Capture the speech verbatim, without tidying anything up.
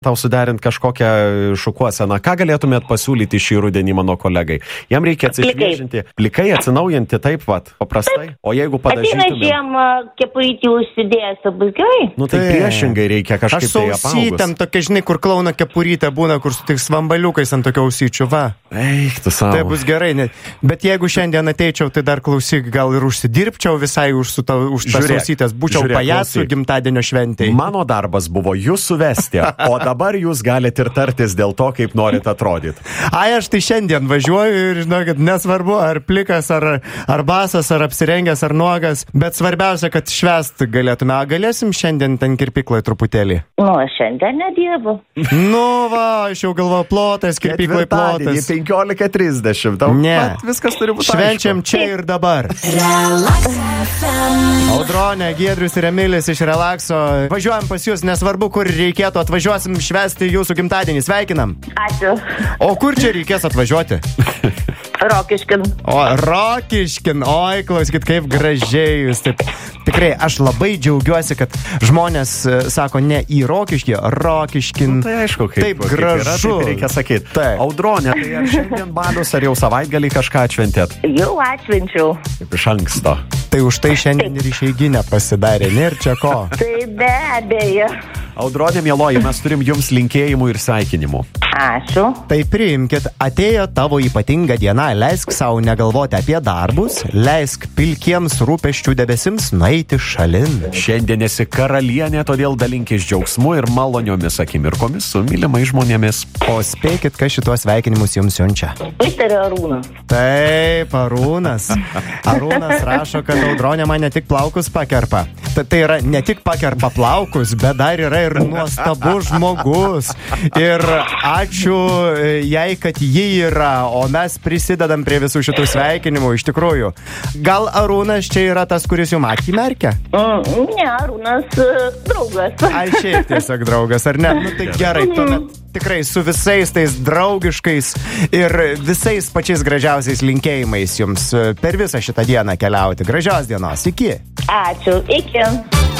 tau suderinti kažkokią šukuoseną. Ką galėtumėt pasiūlyti šį rudenį mano kolegai? Jam reikia atsišviežinti, plikai atsinaujinti, taip vat, paprastai. O jeigu padažytumėm... Ateina žiemą kepurytį užsidėjęs, bus gerai. Nu tai priešingai reikia kažkaip tai apaugus. Aš su ausytėm tokia, žinai, kur klauna kepurytė būna, kur su tik svambaliukais ant tokio ausyčių, va. Eik, tu savo. Tai bus gerai, ne? Bet jeigu šiandien ateičiau, tai dar klausyk, gal ir užsidirbčiau visai už, su ta, už tas ausytės, būčiau pajasų gimtadienio šventėj. Mano darbas buvo jūs suvesti, o dabar jūs galite ir tartis dėl to, kaip norit atrodyti. Ai, aš tai šiandien važiuoju ir, žinokit, nesvarbu, ar plikas, ar, ar basas, ar apsirengęs, ar nuogas, bet svarbiausia, kad švęst galėtume. A, galėsim šiandien ten kirpykloje truputėlį? Nu, šiandien nedirbu. Nu, va, aš jau galvoju, plotas, kirpykloje plotas. penkiolika trisdešimt. Ne. Viskas turi būti švenčiam aišku. Čia ir dabar. Audronė, Giedrius ir Emilis iš Relakso. Važiuojam pas jūs, nesvarbu, kur reikėtų, atvažiuosim švęsti jūsų gimtadienį. Sveikinam. Ačiū. O kur čia reikės atvažiuoti? Rokiškin. O, Rokiškin. Oi, klauskit, kaip gražiai jūs. Taip, tikrai, aš labai džiaugiuosi, kad žmonės sako ne į Rokiškį, Rokiškin. Nu, tai aišku, kaip, taip kaip gražu. Yra, taip reikia sakyti. Taip. Audronė, tai ar šiandien balius, ar jau savaitgalį kažką atšventėt? Jau atšvenčiau. Kaip iš anksto. Tai už tai šiandien ir išeiginę pasidarė, nėr čia ko. Tai be abejo. Audronė, mieloji, mes turim jums linkėjimų ir sveikinimų. Ačiū. Tai priimkit, atėjo tavo ypatinga diena, leisk savo negalvoti apie darbus, leisk pilkiems rūpesčių debesims nueiti šalin. Šiandien esi karalienė, todėl dalinkis džiaugsmu ir maloniomis akimirkomis su mylimais žmonėmis. O spėkit, kas šituos sveikinimus jums siunčia? Misterio Arūnas. Taip, Arūnas. Arūnas rašo, kad Audronė man ne tik plaukus pakerpa. Ta, tai yra ne tik pakerpa plaukus, bet dar yra ir nuostabus žmogus. Ir ačiū jai, kad ji yra, o mes prisidedam prie visų šitų sveikinimų, iš tikrųjų. Gal Arūnas čia yra tas, kuris jums akį merkia? Mm, ne, Arūnas uh, draugas. Ai, šiaip tiesiog draugas, ar ne? Nu tai gerai, tuomet tikrai su visais tais draugiškais ir visais pačiais gražiausiais linkėjimais jums per visą šitą dieną keliauti. Gražios dienos, iki. Ačiū, iki.